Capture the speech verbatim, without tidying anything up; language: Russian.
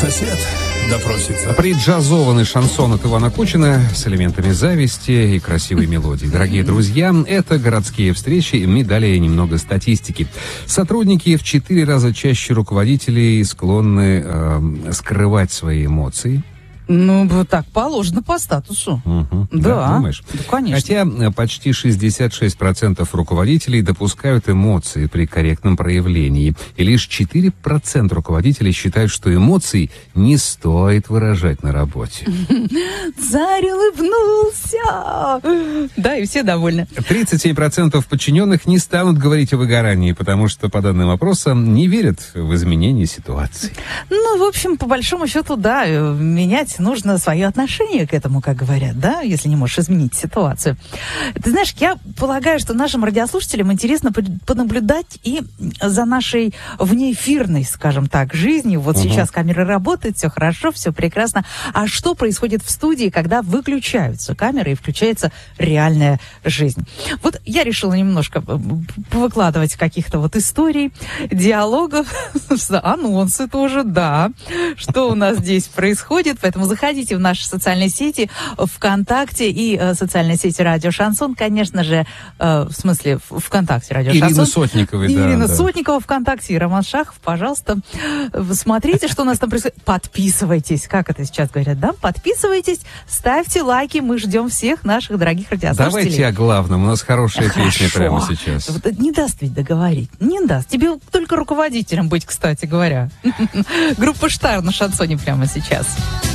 Сосед допросится. Преджазованный шансон от Ивана Кучина с элементами зависти и красивой мелодии. Дорогие друзья, это городские встречи, и мы далее немного статистики. Сотрудники в четыре раза чаще руководителей склонны э, скрывать свои эмоции. Ну, так положено по статусу. Угу. Да, да, думаешь? Да, конечно. Хотя почти шестьдесят шесть процентов руководителей допускают эмоции при корректном проявлении. И лишь четыре процента руководителей считают, что эмоции не стоит выражать на работе. Царь улыбнулся. Да, и все довольны. тридцать семь процентов подчиненных не станут говорить о выгорании, потому что, по данным опроса, не верят в изменение ситуации. Ну, в общем, по большому счету, да, менять нужно свое отношение к этому, как говорят, да, если не можешь изменить ситуацию. Ты знаешь, я полагаю, что нашим радиослушателям интересно понаблюдать и за нашей внеэфирной, скажем так, жизнью. Вот угу. Сейчас камера работает, все хорошо, все прекрасно. А что происходит в студии, когда выключаются камеры и включается реальная жизнь? Вот я решила немножко повыкладывать каких-то вот историй, диалогов, анонсы тоже, да, что у нас здесь происходит. Поэтому заходите в наши социальные сети, ВКонтакте и э, социальные сети Радио Шансон, конечно же, э, в смысле ВКонтакте Радио Шансон. Ирина Сотникова, да. Ирина да. Сотникова ВКонтакте и Роман Шахов, пожалуйста, смотрите, что у нас там происходит. Подписывайтесь, как это сейчас говорят, да? Подписывайтесь, ставьте лайки, мы ждем всех наших дорогих радиослушателей. Давайте о главном, у нас хорошая Хорошо. Песня прямо сейчас. Вот, не даст ведь договорить, не даст. Тебе только руководителем быть, кстати говоря. Группа Штар на шансоне прямо сейчас.